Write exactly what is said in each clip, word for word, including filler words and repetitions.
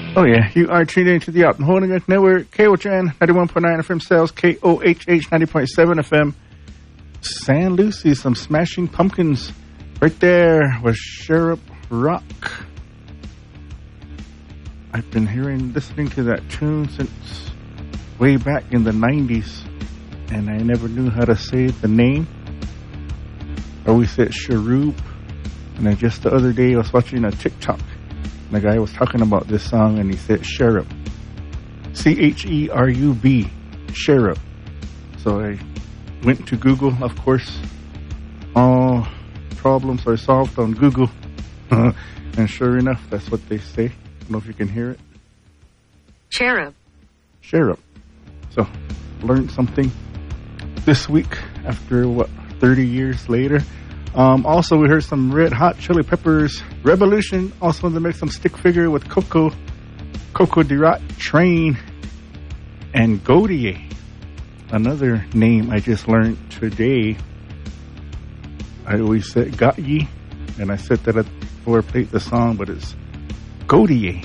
Oh, yeah. You are tuned into the Alton Holding Network, K O H N, ninety-one point nine F M sales, K O H H, ninety point seven F M. San Lucy, some Smashing Pumpkins. Right there was Sheriff Rock. I've been hearing, listening to that tune since way back in the nineties, and I never knew how to say the name. I always said Sharub, and then just the other day I was watching a TikTok. The guy was talking about this song, and he said Cherub. C H E R U B, Cherub. So I went to Google, of course. All problems are solved on Google. And sure enough, that's what they say. I don't know if you can hear it. Cherub. Cherub. So, learned something this week after, what, thirty years later. Um, also, we heard some Red Hot Chili Peppers, Revolution, also in the mix, some Stick Figure with Coco, Coco Dirat, Train, and Godier. Another name I just learned today. I always said Gotye, and I said that before I played the song, but it's Godier.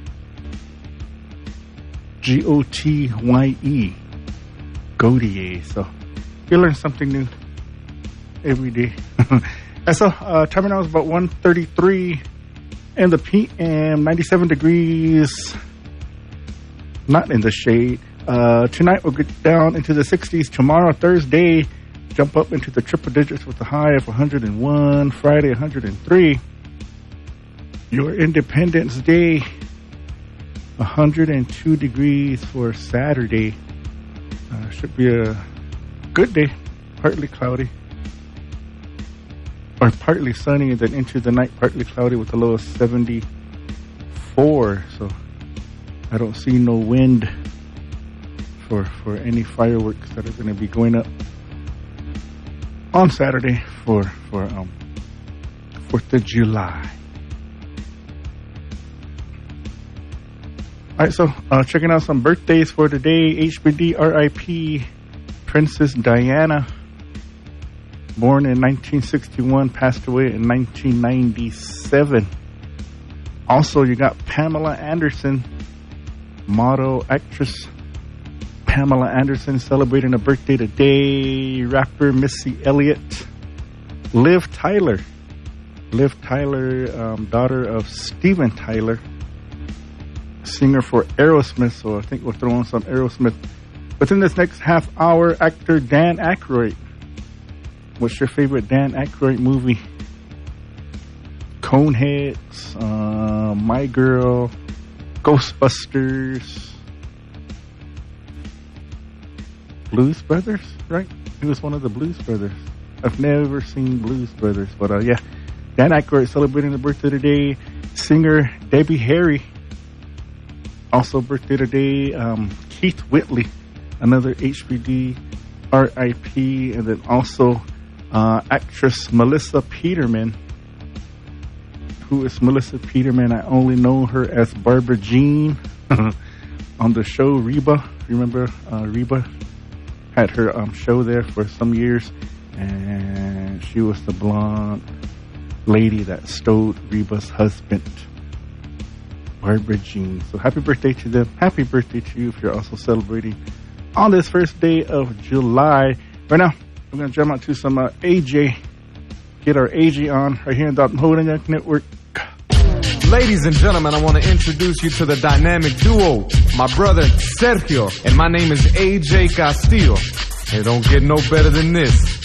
G O T Y E. Godier. So, you learn something new every day. And so, uh, time now is about one thirty-three in the P M, ninety-seven degrees, not in the shade. Uh, tonight we'll get down into the sixties. Tomorrow, Thursday, jump up into the triple digits with a high of one hundred one. Friday, one hundred three. Your Independence Day, one hundred two degrees for Saturday. Uh, should be a good day, partly cloudy. Or partly sunny, and then into the night, partly cloudy with a low of seventy-four. So I don't see no wind for for any fireworks that are going to be going up on Saturday for for um Fourth of July. All right, so uh, checking out some birthdays for today. H B D R I P Princess Diana. Born in nineteen sixty-one, passed away in nineteen ninety-seven. Also, you got Pamela Anderson, model, actress Pamela Anderson, celebrating a birthday today. Rapper Missy Elliott. Liv Tyler. Liv Tyler, um, daughter of Steven Tyler, singer for Aerosmith. So I think we'll throw on some Aerosmith. Within this next half hour, actor Dan Aykroyd. What's your favorite Dan Aykroyd movie? Coneheads, uh, My Girl, Ghostbusters, Blues Brothers, right? He was one of the Blues Brothers. I've never seen Blues Brothers, but uh, yeah. Dan Aykroyd celebrating the birthday today. Singer Debbie Harry, also birthday today. Um, Keith Whitley, another H B D R I P, and then also Uh, actress Melissa Peterman. Who is Melissa Peterman? I only know her as Barbara Jean on the show Reba. Remember uh, Reba had her um, show there for some years, and she was the blonde lady that stole Reba's husband, Barbara Jean. So happy birthday to them. Happy birthday to you if you're also celebrating on this first day of July. Right now, we're going to jump out to some uh, A J. Get our A J on right here in the Alton Holding Network. Ladies and gentlemen, I want to introduce you to the dynamic duo, my brother Sergio, and my name is A J Castillo. It don't get no better than this.